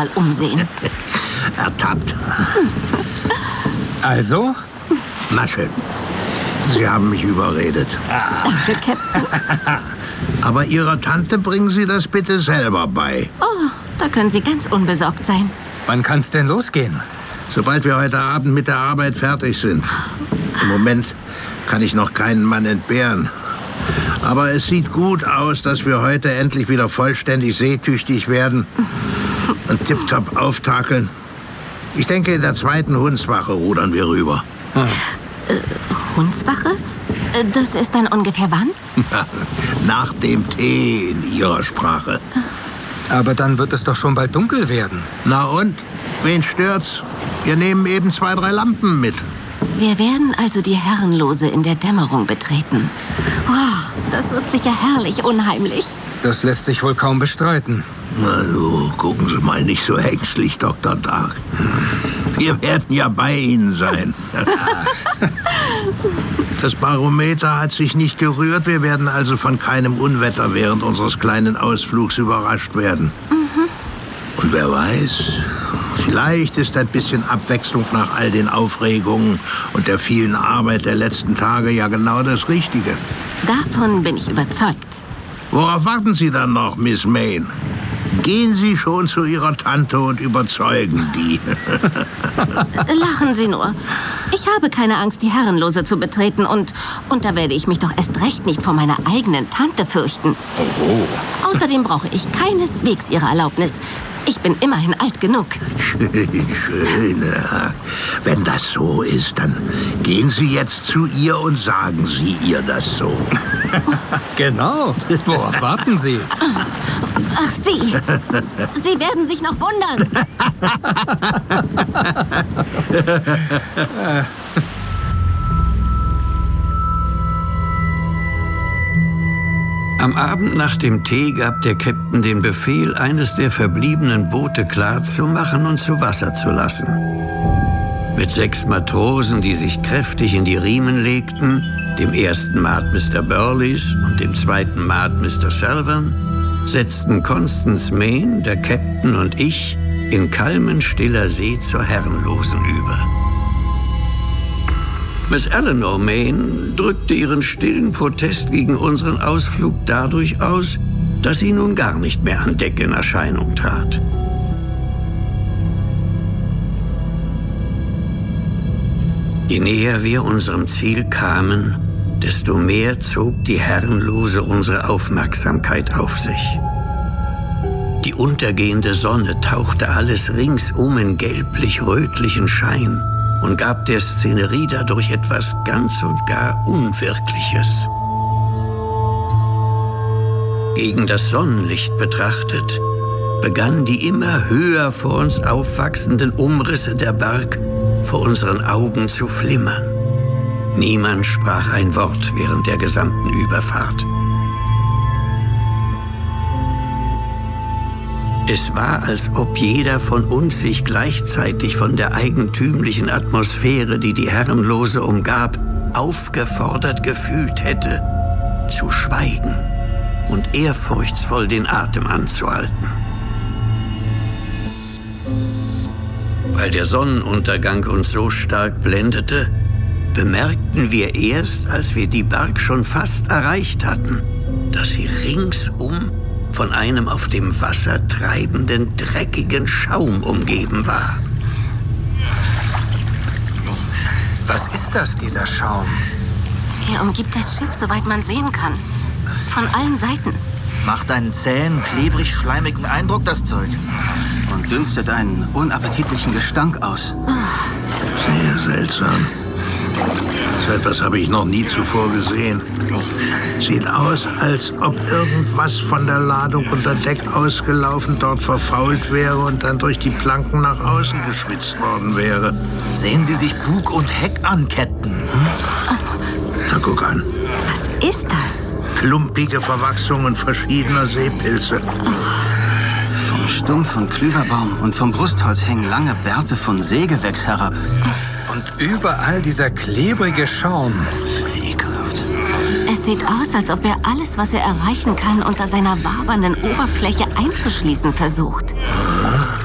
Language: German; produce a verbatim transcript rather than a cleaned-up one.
mal umsehen. Ertappt. Also? Na schön. Sie haben mich überredet. Danke, Captain. Aber Ihrer Tante bringen Sie das bitte selber bei. Oh, da können Sie ganz unbesorgt sein. Wann kann's denn losgehen? Sobald wir heute Abend mit der Arbeit fertig sind. Im Moment kann ich noch keinen Mann entbehren. Aber es sieht gut aus, dass wir heute endlich wieder vollständig seetüchtig werden und tipptopp auftakeln. Ich denke, in der zweiten Hundswache rudern wir rüber. Hm. Äh, Hundswache? Äh, das ist dann ungefähr wann? Nach dem Tee in Ihrer Sprache. Aber dann wird es doch schon bald dunkel werden. Na und? Wen stört's? Wir nehmen eben zwei, drei Lampen mit. Wir werden also die Herrenlose in der Dämmerung betreten. Wow, das wird sicher herrlich unheimlich. Das lässt sich wohl kaum bestreiten. Na du, gucken Sie mal nicht so ängstlich, Doktor Dark. Wir werden ja bei Ihnen sein. Das Barometer hat sich nicht gerührt. Wir werden also von keinem Unwetter während unseres kleinen Ausflugs überrascht werden. Mhm. Und wer weiß, vielleicht ist ein bisschen Abwechslung nach all den Aufregungen und der vielen Arbeit der letzten Tage ja genau das Richtige. Davon bin ich überzeugt. Worauf warten Sie dann noch, Miss Mayne? Gehen Sie schon zu Ihrer Tante und überzeugen die. Lachen Sie nur. Ich habe keine Angst, die Herrenlose zu betreten und, und da werde ich mich doch erst recht nicht vor meiner eigenen Tante fürchten. Oh. Außerdem brauche ich keineswegs Ihre Erlaubnis. Ich bin immerhin alt genug. Schön, schön. Ja. Wenn das so ist, dann gehen Sie jetzt zu ihr und sagen Sie ihr das so. Genau. Worauf warten Sie? Ach, Sie. Sie werden sich noch wundern. Am Abend nach dem Tee gab der Käpt'n den Befehl, eines der verbliebenen Boote klarzumachen und zu Wasser zu lassen. Mit sechs Matrosen, die sich kräftig in die Riemen legten, dem ersten Maat Mister Burleys und dem zweiten Maat Mister Selvern, setzten Constance Mayne, der Käpt'n und ich in kalmenstiller See zur Herrenlosen über. Miss Eleanor Mayne drückte ihren stillen Protest gegen unseren Ausflug dadurch aus, dass sie nun gar nicht mehr an Deck in Erscheinung trat. Je näher wir unserem Ziel kamen, desto mehr zog die Herrenlose unsere Aufmerksamkeit auf sich. Die untergehende Sonne tauchte alles ringsum in gelblich-rötlichen Schein und gab der Szenerie dadurch etwas ganz und gar Unwirkliches. Gegen das Sonnenlicht betrachtet, begannen die immer höher vor uns aufwachsenden Umrisse der Bark vor unseren Augen zu flimmern. Niemand sprach ein Wort während der gesamten Überfahrt. Es war, als ob jeder von uns sich gleichzeitig von der eigentümlichen Atmosphäre, die die Herrenlose umgab, aufgefordert gefühlt hätte, zu schweigen und ehrfurchtsvoll den Atem anzuhalten. Weil der Sonnenuntergang uns so stark blendete, bemerkten wir erst, als wir die Bark schon fast erreicht hatten, dass sie ringsum von einem auf dem Wasser treibenden, dreckigen Schaum umgeben war. Was ist das, dieser Schaum? Er umgibt das Schiff, soweit man sehen kann. Von allen Seiten. Macht einen zähen, klebrig-schleimigen Eindruck, das Zeug. Und dünstet einen unappetitlichen Gestank aus. Sehr seltsam. So etwas habe ich noch nie zuvor gesehen. Sieht aus, als ob irgendwas von der Ladung unter Deck ausgelaufen, dort verfault wäre und dann durch die Planken nach außen geschwitzt worden wäre. Sehen Sie sich Bug und Heck an, Captain. Hm? Na, guck an. Was ist das? Klumpige Verwachsungen verschiedener Seepilze. Vom Stumpf von Klüverbaum und vom Brustholz hängen lange Bärte von Seegewächs herab. Und überall dieser klebrige Schaum. Ekelhaft. Es sieht aus, als ob er alles, was er erreichen kann, unter seiner wabernden Oberfläche einzuschließen versucht.